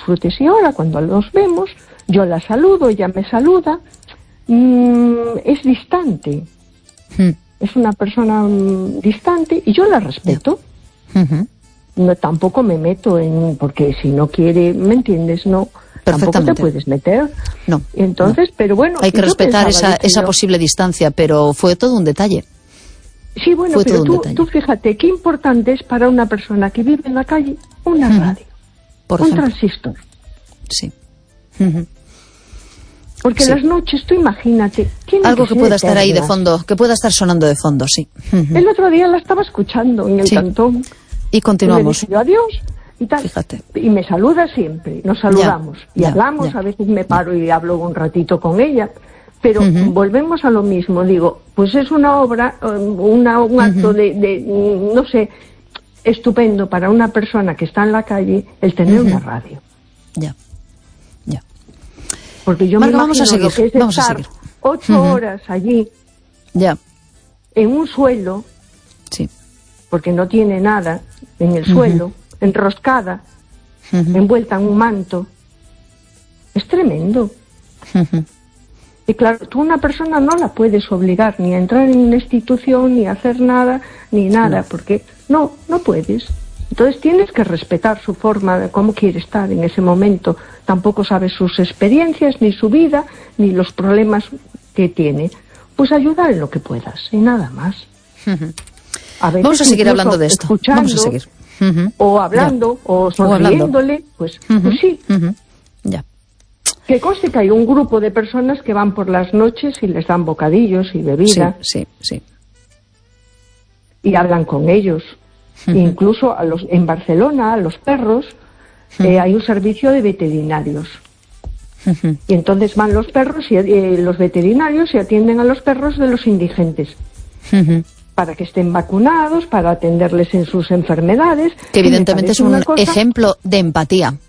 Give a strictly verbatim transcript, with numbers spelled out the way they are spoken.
disfrutes. Y ahora cuando los vemos, yo la saludo, ella me saluda, mmm, es distante, mm. es una persona mmm, distante y yo la respeto. Yeah. Uh-huh. No, tampoco me meto en, porque si no quiere, ¿me entiendes? No, tampoco te puedes meter. No. Entonces, no. pero bueno. Hay que respetar esa, esa posible distancia, pero fue todo un detalle. Sí, bueno, fue pero tú, tú fíjate, qué importante es para una persona que vive en la calle una uh-huh. radio, Por un ejemplo. transistor. Sí. Uh-huh. Porque sí. Las noches, tú imagínate. Algo que, que pueda estar ahí de fondo, que pueda estar sonando de fondo, sí. Uh-huh. El otro día la estaba escuchando en el sí. cantón. Y continuamos. Y le dije yo adiós y tal. Fíjate. Y me saluda siempre, nos saludamos. Ya, y ya, hablamos, ya. a veces me paro y hablo un ratito con ella. Pero uh-huh. volvemos a lo mismo, digo, pues es una obra, una, un acto uh-huh. de, de, no sé, estupendo para una persona que está en la calle el tener uh-huh. una radio. Ya, ya. Porque yo Marga, me vamos a seguir, lo que es vamos estar a seguir. ocho uh-huh. horas allí, ya. en un suelo, sí. porque no tiene nada en el uh-huh. suelo, enroscada, uh-huh. envuelta en un manto, es tremendo. Uh-huh. Y claro, tú una persona no la puedes obligar ni a entrar en una institución, ni a hacer nada, ni nada, no. porque no, no puedes. Entonces tienes que respetar su forma de cómo quiere estar en ese momento. Tampoco sabes sus experiencias, ni su vida, ni los problemas que tiene. Pues ayudar en lo que puedas, y nada más. Uh-huh. A veces Vamos a seguir hablando de esto. Vamos a seguir. Uh-huh. O hablando, ya. o sonriéndole, pues, uh-huh. pues sí. Uh-huh. Ya. Que conste que hay un grupo de personas que van por las noches y les dan bocadillos y bebida. Sí, sí, sí. Y hablan con ellos. Uh-huh. Incluso a los, en Barcelona, a los perros, uh-huh. eh, hay un servicio de veterinarios. Uh-huh. Y entonces van los perros y eh, los veterinarios y atienden a los perros de los indigentes. Uh-huh. Para que estén vacunados, para atenderles en sus enfermedades. Que evidentemente es un cosa... ejemplo de empatía.